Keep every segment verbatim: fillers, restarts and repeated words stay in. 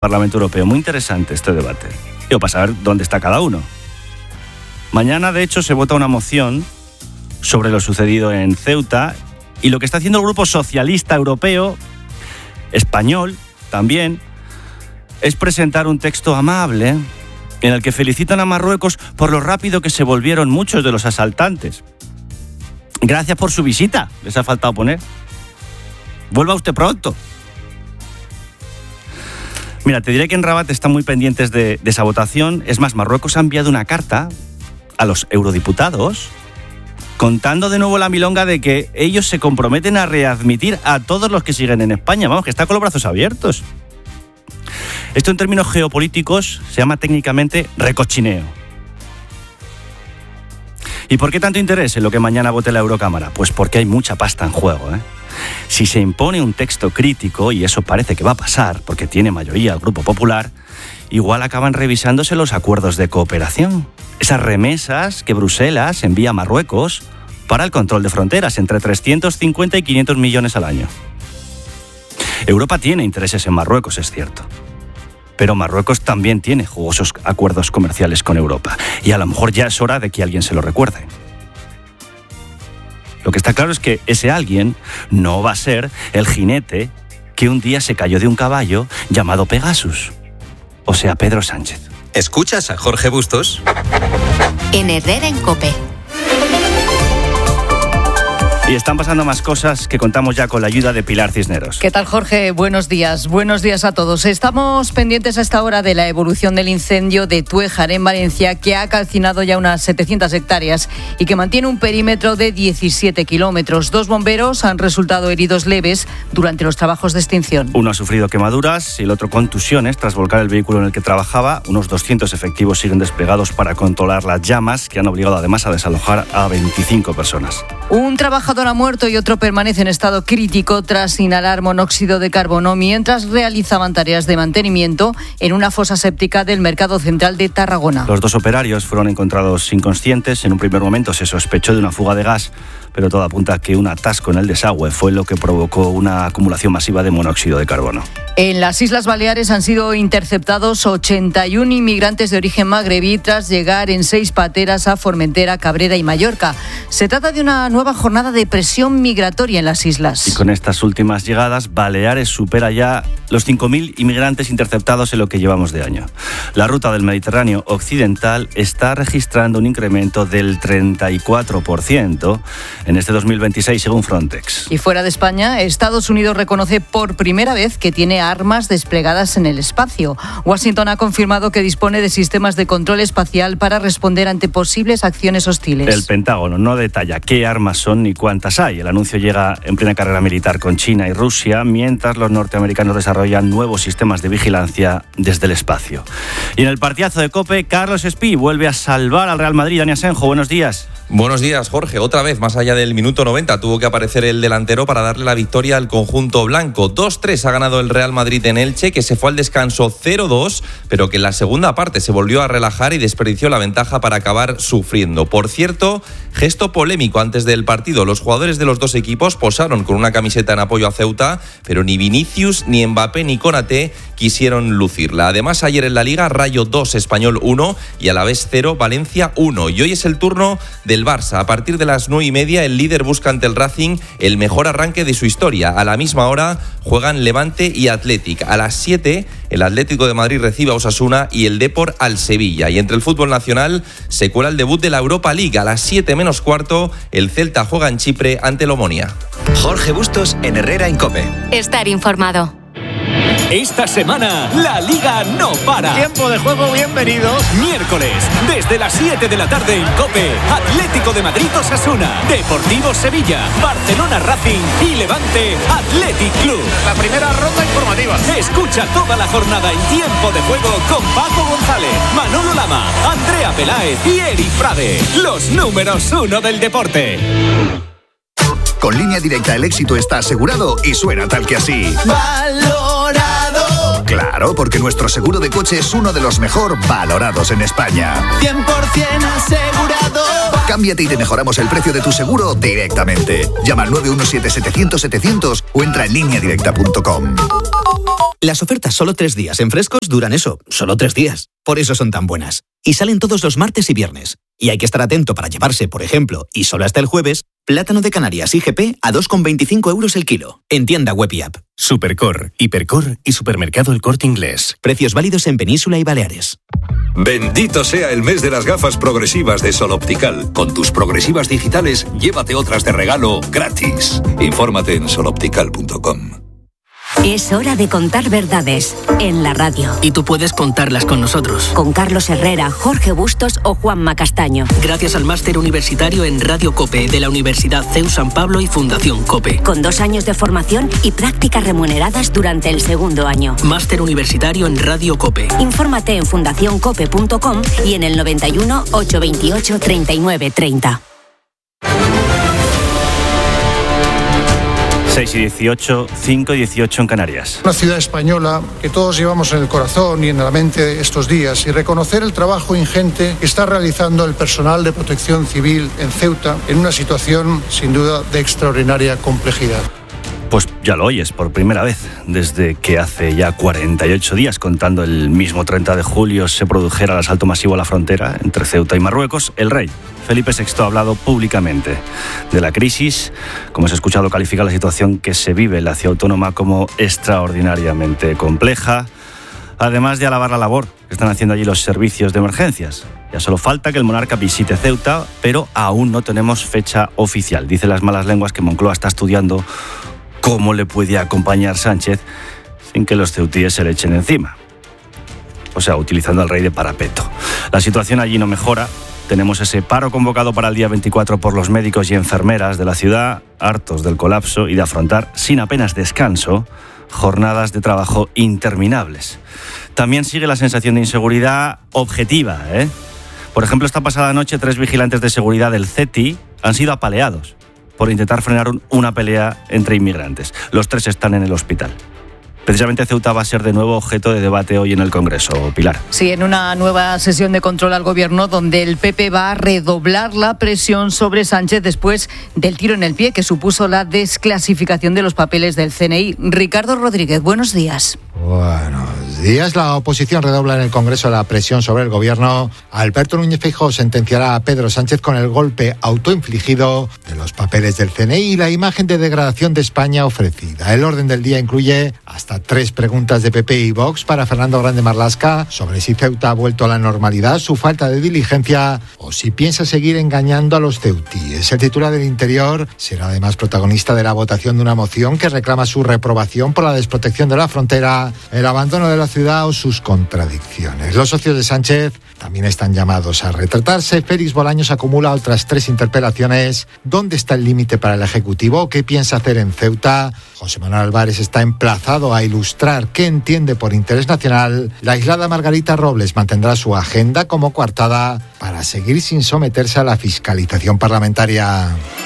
Parlamento Europeo. Muy interesante este debate. Yo, para saber dónde está cada uno. Mañana, de hecho, se vota una moción sobre lo sucedido en Ceuta y lo que está haciendo el Grupo Socialista Europeo, español también, es presentar un texto amable en el que felicitan a Marruecos por lo rápido que se volvieron muchos de los asaltantes. Gracias por su visita, les ha faltado poner. Vuelva usted pronto. Mira, te diré que en Rabat están muy pendientes de, de esa votación. Es más, Marruecos ha enviado una carta a los eurodiputados contando de nuevo la milonga de que ellos se comprometen a readmitir a todos los que siguen en España. Vamos, que está con los brazos abiertos. Esto en términos geopolíticos se llama técnicamente recochineo. ¿Y por qué tanto interés en lo que mañana vote la Eurocámara? Pues porque hay mucha pasta en juego, ¿eh? Si se impone un texto crítico, y eso parece que va a pasar, porque tiene mayoría el Grupo Popular, igual acaban revisándose los acuerdos de cooperación. Esas remesas que Bruselas envía a Marruecos para el control de fronteras, entre trescientos cincuenta y quinientos millones al año. Europa tiene intereses en Marruecos, es cierto. Pero Marruecos también tiene jugosos acuerdos comerciales con Europa. Y a lo mejor ya es hora de que alguien se lo recuerde. Lo que está claro es que ese alguien no va a ser el jinete que un día se cayó de un caballo llamado Pegasus. O sea, Pedro Sánchez. ¿Escuchas a Jorge Bustos? En Herrera en COPE. Y están pasando más cosas que contamos ya con la ayuda de Pilar Cisneros. ¿Qué tal, Jorge? Buenos días. Buenos días a todos. Estamos pendientes a esta hora de la evolución del incendio de Tuéjar en Valencia, que ha calcinado ya unas setecientas hectáreas y que mantiene un perímetro de diecisiete kilómetros. Dos bomberos han resultado heridos leves durante los trabajos de extinción. Uno ha sufrido quemaduras y el otro contusiones tras volcar el vehículo en el que trabajaba. Unos doscientos efectivos siguen desplegados para controlar las llamas, que han obligado además a desalojar a veinticinco personas. Un trabajador ha muerto y otro permanece en estado crítico tras inhalar monóxido de carbono mientras realizaban tareas de mantenimiento en una fosa séptica del Mercado Central de Tarragona. Los dos operarios fueron encontrados inconscientes. En un primer momento se sospechó de una fuga de gas, pero todo apunta a que un atasco en el desagüe fue lo que provocó una acumulación masiva de monóxido de carbono. En las Islas Baleares han sido interceptados ochenta y uno inmigrantes de origen magrebí tras llegar en seis pateras a Formentera, Cabrera y Mallorca. Se trata de una nueva jornada de presión migratoria en las islas. Y con estas últimas llegadas, Baleares supera ya los cinco mil inmigrantes interceptados en lo que llevamos de año. La ruta del Mediterráneo occidental está registrando un incremento del treinta y cuatro por ciento en este dos mil veintiséis, según Frontex. Y fuera de España, Estados Unidos reconoce por primera vez que tiene armas desplegadas en el espacio. Washington ha confirmado que dispone de sistemas de control espacial para responder ante posibles acciones hostiles. El Pentágono no detalla qué armas son ni cuántas hay. El anuncio llega en plena carrera militar con China y Rusia, mientras los norteamericanos desarrollan nuevos sistemas de vigilancia desde el espacio. Y en el partidazo de COPE, Carlos Espí vuelve a salvar al Real Madrid. Dani Asenjo, buenos días. Buenos días, Jorge. Otra vez, más allá del minuto noventa, tuvo que aparecer el delantero para darle la victoria al conjunto blanco. dos tres ha ganado el Real Madrid en Elche, que se fue al descanso cero dos, pero que en la segunda parte se volvió a relajar y desperdició la ventaja para acabar sufriendo. Por cierto, gesto polémico antes del partido. Los jugadores de los dos equipos posaron con una camiseta en apoyo a Ceuta, pero ni Vinicius, ni Mbappé, ni Konaté quisieron lucirla. Además, ayer en la Liga, Rayo dos, Español uno y Alavés cero, Valencia uno. Y hoy es el turno del Barça. A partir de las nueve y media, el líder busca ante el Racing el mejor arranque de su historia. A la misma hora juegan Levante y Athletic. A las siete, el Atlético de Madrid recibe a Osasuna y el Depor al Sevilla. Y entre el fútbol nacional se cuela el debut de la Europa League. A las siete menos cuarto, el Celta juega en Chipre ante el Omonia. Jorge Bustos en Herrera en COPE. Estar informado. Esta semana, la Liga no para. Tiempo de juego, bienvenido. Miércoles, desde las siete de la tarde en COPE, Atlético de Madrid Osasuna, Deportivo Sevilla, Barcelona Racing y Levante Athletic Club. La primera ronda informativa. Escucha toda la jornada en tiempo de juego con Paco González, Manolo Lama, Andrea Peláez y Eri Frade, los números uno del deporte. Con Línea Directa el éxito está asegurado y suena tal que así. Valorado. Claro, porque nuestro seguro de coche es uno de los mejor valorados en España. cien por ciento asegurado. Cámbiate y te mejoramos el precio de tu seguro directamente. Llama al nueve uno siete, setecientos, setecientos o entra en línea directa punto com. Las ofertas solo tres días en Frescos duran eso, solo tres días. Por eso son tan buenas. Y salen todos los martes y viernes. Y hay que estar atento para llevarse, por ejemplo, y solo hasta el jueves, plátano de Canarias I G P a dos con veinticinco euros el kilo. En tienda web y app. Supercor, Hipercor y Supermercado El Corte Inglés. Precios válidos en Península y Baleares. Bendito sea el mes de las gafas progresivas de Sol Optical. Con tus progresivas digitales, llévate otras de regalo gratis. Infórmate en sol optical punto com. Es hora de contar verdades en la radio. Y tú puedes contarlas con nosotros. Con Carlos Herrera, Jorge Bustos o Juanma Castaño. Gracias al máster universitario en Radio COPE de la Universidad C E U San Pablo y Fundación COPE. Con dos años de formación y prácticas remuneradas durante el segundo año. Máster universitario en Radio COPE. Infórmate en fundación cope punto com y en el noventa y uno, ochocientos veintiocho, treinta y nueve treinta. seis y dieciocho, cinco y dieciocho en Canarias. Una ciudad española que todos llevamos en el corazón y en la mente estos días, y reconocer el trabajo ingente que está realizando el personal de protección civil en Ceuta en una situación sin duda de extraordinaria complejidad. Pues ya lo oyes por primera vez, desde que hace ya cuarenta y ocho días, contando el mismo treinta de julio, se produjera el asalto masivo a la frontera entre Ceuta y Marruecos, el rey Felipe sexto ha hablado públicamente de la crisis. Como has escuchado, califica la situación que se vive en la ciudad autónoma como extraordinariamente compleja, además de alabar la labor que están haciendo allí los servicios de emergencias. Ya solo falta que el monarca visite Ceuta, pero aún no tenemos fecha oficial. Dicen las malas lenguas que Moncloa está estudiando cómo le puede acompañar Sánchez sin que los ceutíes se le echen encima. O sea, utilizando al rey de parapeto. La situación allí no mejora. Tenemos ese paro convocado para el día veinticuatro por los médicos y enfermeras de la ciudad, hartos del colapso y de afrontar, sin apenas descanso, jornadas de trabajo interminables. También sigue la sensación de inseguridad objetiva, ¿eh? Por ejemplo, esta pasada noche, tres vigilantes de seguridad del C E T I han sido apaleados por intentar frenar una pelea entre inmigrantes. Los tres están en el hospital. Precisamente Ceuta va a ser de nuevo objeto de debate hoy en el Congreso, Pilar. Sí, en una nueva sesión de control al Gobierno donde el P P va a redoblar la presión sobre Sánchez después del tiro en el pie que supuso la desclasificación de los papeles del C N I. Ricardo Rodríguez, buenos días. Buenos días. La oposición redobla en el Congreso la presión sobre el Gobierno. Alberto Núñez Feijóo sentenciará a Pedro Sánchez con el golpe autoinfligido de los papeles del C N I y la imagen de degradación de España ofrecida. El orden del día incluye hasta tres preguntas de P P y Vox para Fernando Grande Marlaska sobre si Ceuta ha vuelto a la normalidad, su falta de diligencia o si piensa seguir engañando a los ceutíes. El titular del Interior será además protagonista de la votación de una moción que reclama su reprobación por la desprotección de la frontera, el abandono de la ciudad o sus contradicciones. Los socios de Sánchez también están llamados a retratarse. Félix Bolaños acumula otras tres interpelaciones. ¿Dónde está el límite para el Ejecutivo? ¿Qué piensa hacer en Ceuta? José Manuel Álvarez está emplazado a ilustrar qué entiende por interés nacional. La aislada Margarita Robles mantendrá su agenda como coartada para seguir sin someterse a la fiscalización parlamentaria.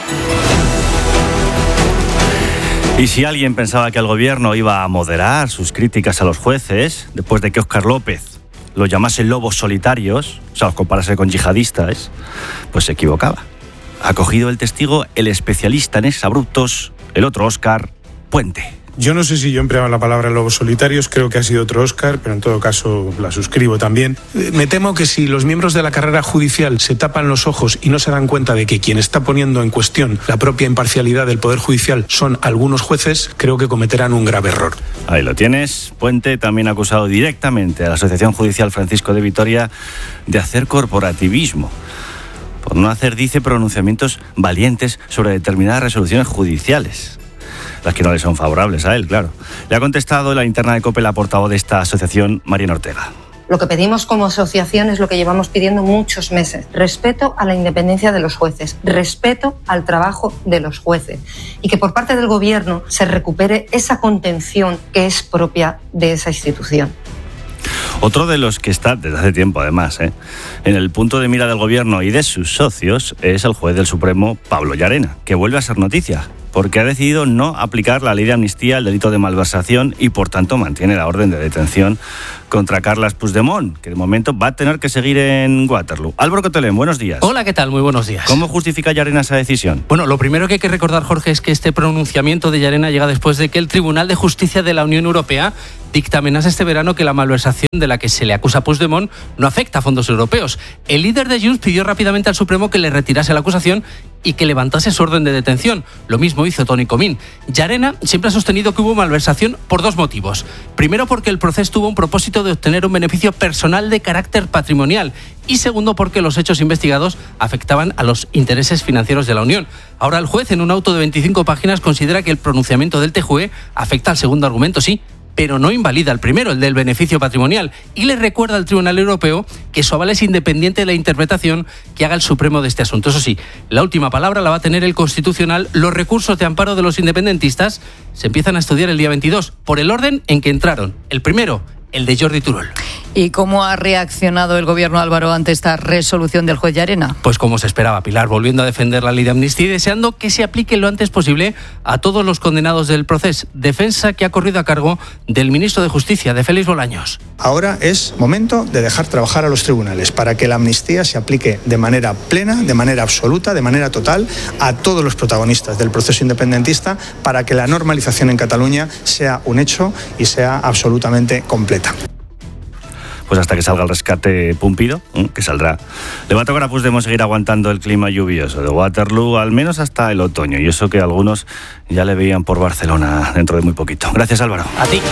Y si alguien pensaba que el Gobierno iba a moderar sus críticas a los jueces, después de que Óscar López los llamase lobos solitarios, o sea, los comparase con yihadistas, pues se equivocaba. Ha cogido el testigo el especialista en exabruptos, el otro Óscar, Puente. Yo no sé si yo empleaba la palabra lobos solitarios, creo que ha sido otro Óscar, pero en todo caso la suscribo también. Me temo que si los miembros de la carrera judicial se tapan los ojos y no se dan cuenta de que quien está poniendo en cuestión la propia imparcialidad del Poder Judicial son algunos jueces, creo que cometerán un grave error. Ahí lo tienes. Puente también ha acusado directamente a la Asociación Judicial Francisco de Vitoria de hacer corporativismo, por no hacer, dice, pronunciamientos valientes sobre determinadas resoluciones judiciales, las que no le son favorables a él, claro. Le ha contestado en la interna de COPE la portavoz de esta asociación, Mariana Ortega. Lo que pedimos como asociación es lo que llevamos pidiendo muchos meses. Respeto a la independencia de los jueces, respeto al trabajo de los jueces y que por parte del Gobierno se recupere esa contención que es propia de esa institución. Otro de los que está desde hace tiempo, además, ¿eh? en el punto de mira del Gobierno y de sus socios es el juez del Supremo, Pablo Llarena, que vuelve a ser noticia porque ha decidido no aplicar la ley de amnistía al delito de malversación y por tanto mantiene la orden de detención contra Carles Puigdemont, que de momento va a tener que seguir en Waterloo. Álvaro Cotelén, buenos días. Hola, ¿qué tal? Muy buenos días. ¿Cómo justifica Llarena esa decisión? Bueno, lo primero que hay que recordar, Jorge, es que este pronunciamiento de Llarena llega después de que el Tribunal de Justicia de la Unión Europea dictaminase este verano que la malversación de la que se le acusa a Puigdemont no afecta a fondos europeos. El líder de Junts pidió rápidamente al Supremo que le retirase la acusación y que levantase su orden de detención. Lo mismo hizo Toni Comín. Llarena siempre ha sostenido que hubo malversación por dos motivos. Primero, porque el proceso tuvo un propósito de obtener un beneficio personal de carácter patrimonial. Y segundo, porque los hechos investigados afectaban a los intereses financieros de la Unión. Ahora el juez, en un auto de veinticinco páginas, considera que el pronunciamiento del T J U E afecta al segundo argumento, sí, pero no invalida el primero, el del beneficio patrimonial, y le recuerda al Tribunal Europeo que su aval es independiente de la interpretación que haga el Supremo de este asunto. Eso sí, la última palabra la va a tener el Constitucional. Los recursos de amparo de los independentistas se empiezan a estudiar el día veintidós, por el orden en que entraron. El primero, el de Jordi Turull. ¿Y cómo ha reaccionado el gobierno, Álvaro, ante esta resolución del juez Llarena? Pues como se esperaba, Pilar, volviendo a defender la ley de amnistía y deseando que se aplique lo antes posible a todos los condenados del proceso. Defensa que ha corrido a cargo del ministro de Justicia, de Félix Bolaños. Ahora es momento de dejar trabajar a los tribunales para que la amnistía se aplique de manera plena, de manera absoluta, de manera total a todos los protagonistas del proceso independentista, para que la normalización en Cataluña sea un hecho y sea absolutamente completa. Pues hasta que salga el rescate Pumpido, que saldrá. Le va a tocar a Puigdemont seguir aguantando el clima lluvioso de Waterloo, al menos hasta el otoño, y eso que algunos ya le veían por Barcelona dentro de muy poquito. Gracias, Álvaro. A ti.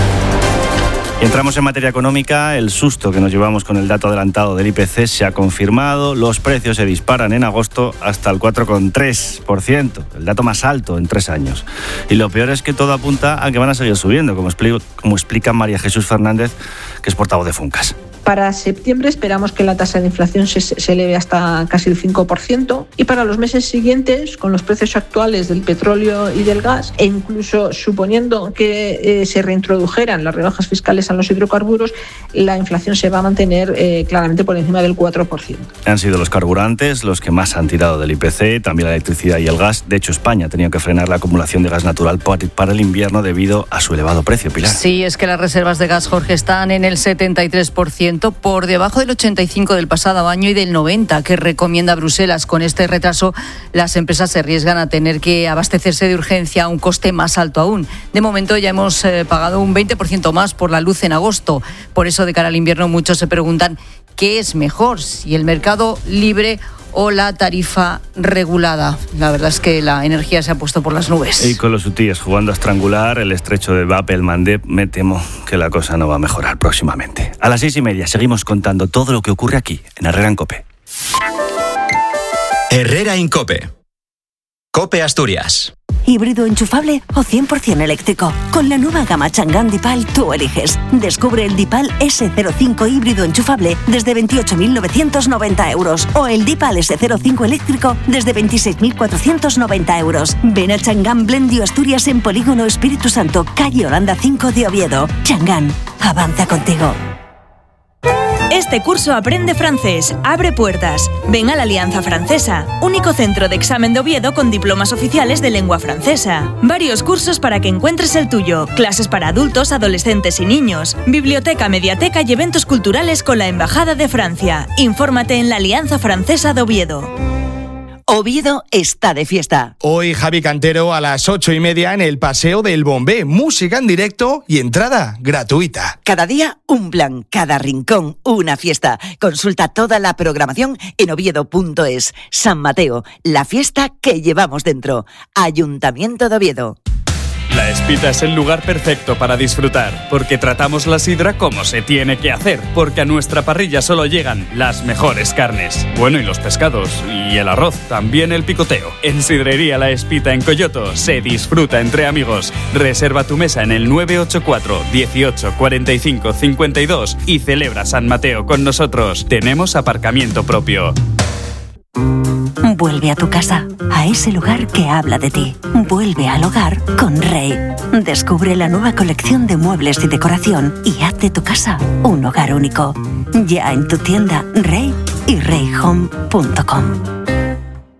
Y entramos en materia económica. El susto que nos llevamos con el dato adelantado del I P C se ha confirmado. Los precios se disparan en agosto hasta el cuatro coma tres por ciento, el dato más alto en tres años. Y lo peor es que todo apunta a que van a seguir subiendo, como explica, como explica María Jesús Fernández, que es portavoz de Funcas. Para septiembre esperamos que la tasa de inflación se, se eleve hasta casi el cinco por ciento y para los meses siguientes, con los precios actuales del petróleo y del gas, e incluso suponiendo que eh, se reintrodujeran las rebajas fiscales a los hidrocarburos, la inflación se va a mantener eh, claramente por encima del cuatro por ciento. Han sido los carburantes los que más han tirado del I P C, también la electricidad y el gas. De hecho, España ha tenido que frenar la acumulación de gas natural para el invierno debido a su elevado precio, Pilar. Sí, es que las reservas de gas, Jorge, están en el setenta y tres por ciento, por debajo del ochenta y cinco por ciento del pasado año y del noventa por ciento que recomienda Bruselas. Con este retraso, las empresas se arriesgan a tener que abastecerse de urgencia a un coste más alto aún. De momento ya hemos eh, pagado un veinte por ciento más por la luz en agosto. Por eso, de cara al invierno, muchos se preguntan qué es mejor, si el mercado libre o la tarifa regulada. La verdad es que la energía se ha puesto por las nubes. Y con los hutíes jugando a estrangular el estrecho de Bab el Mandeb, me temo que la cosa no va a mejorar próximamente. A las seis y media seguimos contando todo lo que ocurre aquí, en Herrera en COPE. Herrera en COPE. COPE Asturias. ¿Híbrido enchufable o cien por ciento eléctrico? Con la nueva gama Chang'an Dipal tú eliges. Descubre el Dipal ese cero cinco híbrido enchufable desde veintiocho mil novecientos noventa euros o el Dipal ese cero cinco eléctrico desde veintiséis mil cuatrocientos noventa euros. Ven a Chang'an Blendio Asturias en Polígono Espíritu Santo, calle Holanda cinco de Oviedo. Chang'an, avanza contigo. Este curso aprende francés, abre puertas. Ven a la Alianza Francesa, único centro de examen de Oviedo con diplomas oficiales de lengua francesa. Varios cursos para que encuentres el tuyo, clases para adultos, adolescentes y niños, biblioteca, mediateca y eventos culturales con la Embajada de Francia. Infórmate en la Alianza Francesa de Oviedo. Oviedo está de fiesta. Hoy Javi Cantero a las ocho y media en el Paseo del Bombé. Música en directo y entrada gratuita. Cada día un plan, cada rincón una fiesta. Consulta toda la programación en oviedo punto es. San Mateo, la fiesta que llevamos dentro. Ayuntamiento de Oviedo. La Espita es el lugar perfecto para disfrutar, porque tratamos la sidra como se tiene que hacer, porque a nuestra parrilla solo llegan las mejores carnes. Bueno, y los pescados, y el arroz, también el picoteo. En Sidrería La Espita en Coyoto se disfruta entre amigos. Reserva tu mesa en el nueve ocho cuatro, dieciocho, cuarenta y cinco, cincuenta y dos y celebra San Mateo con nosotros. Tenemos aparcamiento propio. Vuelve a tu casa, a ese lugar que habla de ti. Vuelve al hogar con Rey. Descubre la nueva colección de muebles y decoración y haz de tu casa un hogar único. Ya en tu tienda Rey y rey home punto com.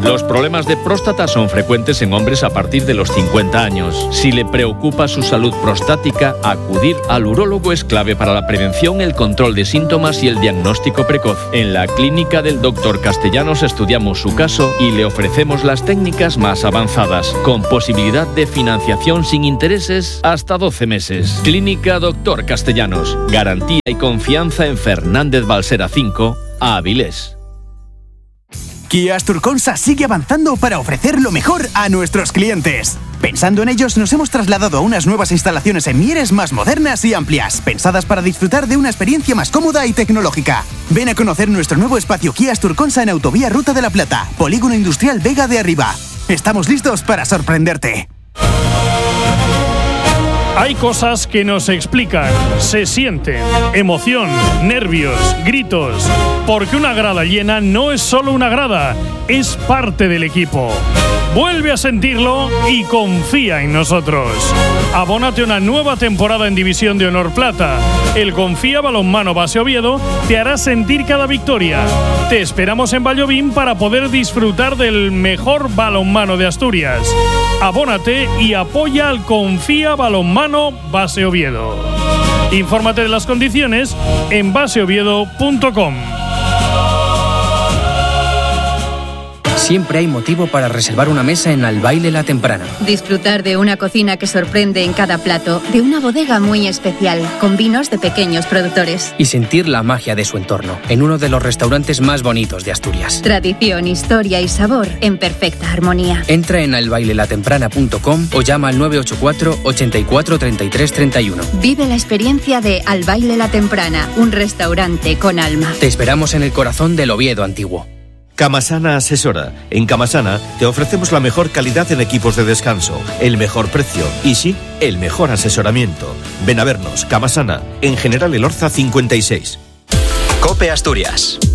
Los problemas de próstata son frecuentes en hombres a partir de los cincuenta años. Si le preocupa su salud prostática, acudir al urólogo es clave para la prevención, el control de síntomas y el diagnóstico precoz. En la clínica del doctor Castellanos estudiamos su caso y le ofrecemos las técnicas más avanzadas, con posibilidad de financiación sin intereses hasta doce meses. Clínica doctor Castellanos. Garantía y confianza en Fernández Balsera cinco, Avilés. Kia Asturconsa sigue avanzando para ofrecer lo mejor a nuestros clientes. Pensando en ellos, nos hemos trasladado a unas nuevas instalaciones en Mieres más modernas y amplias, pensadas para disfrutar de una experiencia más cómoda y tecnológica. Ven a conocer nuestro nuevo espacio Kia Asturconsa en Autovía Ruta de la Plata, Polígono Industrial Vega de Arriba. Estamos listos para sorprenderte. Hay cosas que no se explican, se sienten. Emoción, nervios, gritos. Porque una grada llena no es solo una grada, es parte del equipo. Vuelve a sentirlo y confía en nosotros. Abónate una nueva temporada en División de Honor Plata. El Confía Balonmano Base Oviedo te hará sentir cada victoria. Te esperamos en Vallovín para poder disfrutar del mejor balonmano de Asturias. Abónate y apoya al Confía Balonmano Base Oviedo. Infórmate de las condiciones en base oviedo punto com. Siempre hay motivo para reservar una mesa en Al Baile La Temprana. Disfrutar de una cocina que sorprende en cada plato, de una bodega muy especial, con vinos de pequeños productores. Y sentir la magia de su entorno, en uno de los restaurantes más bonitos de Asturias. Tradición, historia y sabor en perfecta armonía. Entra en al baile la temprana punto com o llama al nueve ocho cuatro, ochenta y cuatro, treinta y tres, treinta y uno. Vive la experiencia de Al Baile La Temprana, un restaurante con alma. Te esperamos en el corazón del Oviedo antiguo. Camasana asesora. En Camasana te ofrecemos la mejor calidad en equipos de descanso, el mejor precio y sí, el mejor asesoramiento. Ven a vernos, Camasana, en General Elorza cincuenta y seis. COPE Asturias.